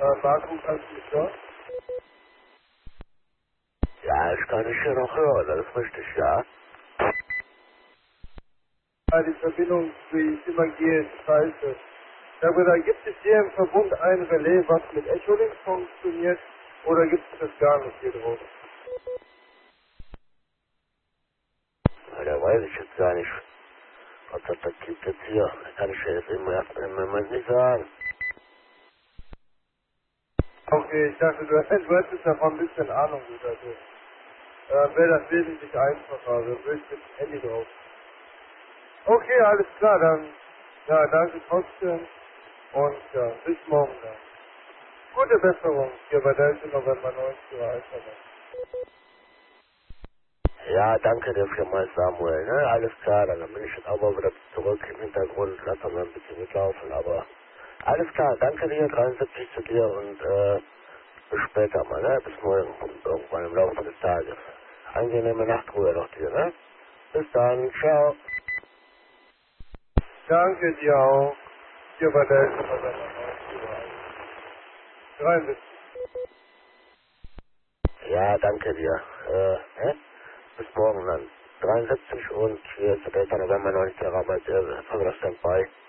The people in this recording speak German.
Marco, kannst du mich hören? Ja, ich kann dich hier noch hören, das ist richtig, ja. Ja, die Verbindung, die immer geht, scheiße. Ja, aber da gibt es hier im Verbund ein Relais, was mit Echolink funktioniert, oder gibt es das gar nicht hier drauf? Ja, da weiß ich jetzt gar nicht, was das gibt jetzt hier. Das kann ich dir jetzt im Moment nicht sagen. Okay, ich dachte, du hättest davon ein bisschen Ahnung oder so. Wäre das wesentlich einfacher, also würde ich mit dem Handy drauf. Okay, alles klar, dann, ja, danke trotzdem und ja, bis morgen dann. Gute Besserung hier bei Delta November 90 Uhr Alphabet. Ja, danke dir vielmals, Samuel, ne? Alles klar, dann bin ich jetzt auch mal wieder zurück im Hintergrund, lass mal ein bisschen mitlaufen, aber alles klar, danke dir, 73 zu dir und bis später mal, ne? Bis morgen und irgendwann im Laufe des Tages. Angenehme Nachtruhe noch dir, ne? Bis dann, ciao. Danke dir auch, hier bei Delta November 90 Uhr Alphabet. 73. Ja, danke dir. Bis morgen dann. 73 und hier ist der Delta November 90 Terabyte, Standby.